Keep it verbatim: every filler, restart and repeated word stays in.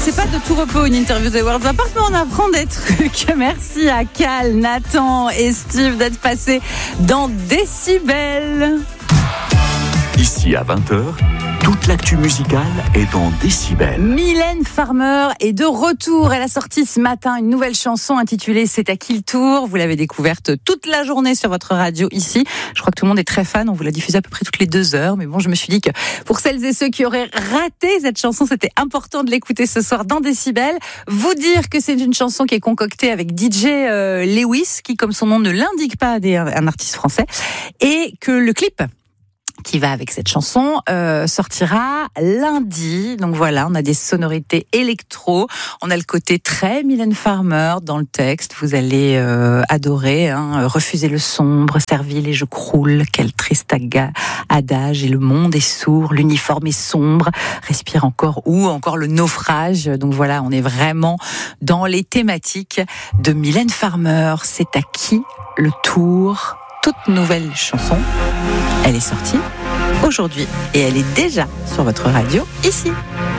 c'est pas de tout repos une interview des Worlds Apart, mais on apprend des trucs. Merci à Cal, Nathan et Steve d'être passés dans Décibel. Ici à vingt heures, toute l'actu musicale est dans Décibel. Mylène Farmer est de retour. Elle a sorti ce matin une nouvelle chanson intitulée C'est à qui le tour. Vous l'avez découverte toute la journée sur votre radio ici. Je crois que tout le monde est très fan. On vous l'a diffusée à peu près toutes les deux heures. Mais bon, je me suis dit que pour celles et ceux qui auraient raté cette chanson, c'était important de l'écouter ce soir dans Décibel. Vous dire que c'est une chanson qui est concoctée avec D J euh, Lewis, qui, comme son nom ne l'indique pas, est un artiste français. Et que le clip qui va avec cette chanson euh, sortira lundi. Donc voilà, on a des sonorités électro, on a le côté très Mylène Farmer dans le texte. Vous allez euh, adorer, hein, refuser le sombre, Serville et je croule, quel triste aga- adage, et le monde est sourd, l'uniforme est sombre, respire encore où, encore le naufrage. Donc voilà, on est vraiment dans les thématiques de Mylène Farmer. C'est à qui le tour? Toute nouvelle chanson. Elle est sortie aujourd'hui et elle est déjà sur votre radio ici.